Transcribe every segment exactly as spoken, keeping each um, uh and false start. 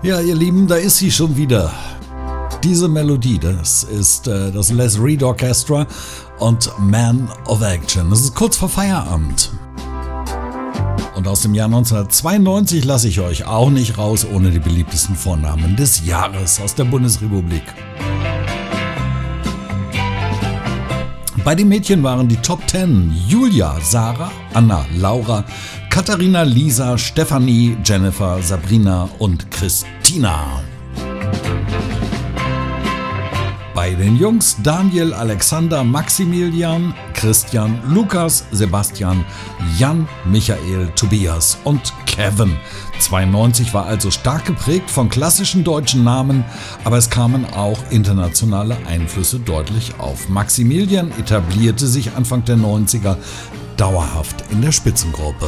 Ja, ihr Lieben, da ist sie schon wieder. Diese Melodie, das ist äh, das Les Reed Orchestra und Man of Action. Das ist kurz vor Feierabend. Und aus dem Jahr neunzehnhundertzweiundneunzig lasse ich euch auch nicht raus ohne die beliebtesten Vornamen des Jahres aus der Bundesrepublik. Bei den Mädchen waren die Top Ten Julia, Sarah, Anna, Laura, Katharina, Lisa, Stefanie, Jennifer, Sabrina und Christina. Bei den Jungs Daniel, Alexander, Maximilian, Christian, Lukas, Sebastian, Jan, Michael, Tobias und Kevin. zweiundneunzig war also stark geprägt von klassischen deutschen Namen, aber es kamen auch internationale Einflüsse deutlich auf. Maximilian etablierte sich Anfang der neunziger dauerhaft in der Spitzengruppe.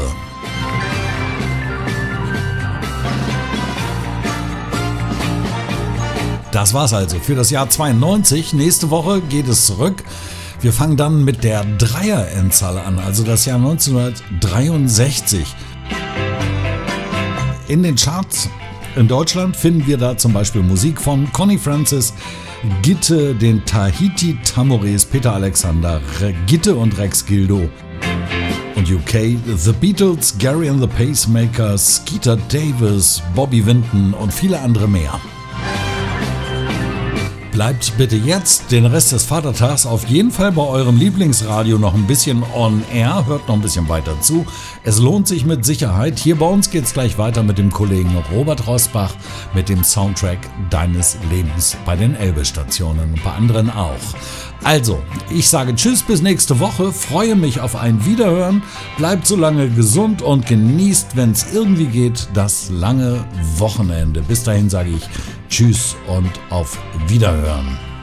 Das war's also für das Jahr zweiundneunzig. Nächste Woche geht es zurück. Wir fangen dann mit der Dreier-Endzahl an, also das Jahr neunzehnhundertdreiundsechzig. In den Charts in Deutschland finden wir da zum Beispiel Musik von Connie Francis, Gitte, den Tahiti Tamores, Peter Alexander, Gitte und Rex Gildo. Und U K, The Beatles, Gary and the Pacemakers, Skeeter Davis, Bobby Vinton und viele andere mehr. Bleibt bitte jetzt den Rest des Vatertags auf jeden Fall bei eurem Lieblingsradio noch ein bisschen on air, hört noch ein bisschen weiter zu. Es lohnt sich mit Sicherheit. Hier bei uns geht's gleich weiter mit dem Kollegen Robert Rosbach mit dem Soundtrack deines Lebens bei den Elbe-Stationen und bei anderen auch. Also, ich sage Tschüss bis nächste Woche, freue mich auf ein Wiederhören, bleibt so lange gesund und genießt, wenn es irgendwie geht, das lange Wochenende. Bis dahin sage ich Tschüss und auf Wiederhören.